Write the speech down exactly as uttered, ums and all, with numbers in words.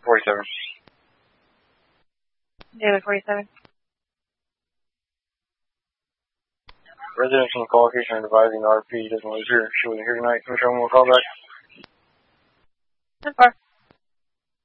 forty-seven. David forty-seven. Residents on the call location are advising the R P doesn't live here. She wasn't here tonight. Can we show them a call back? ten four.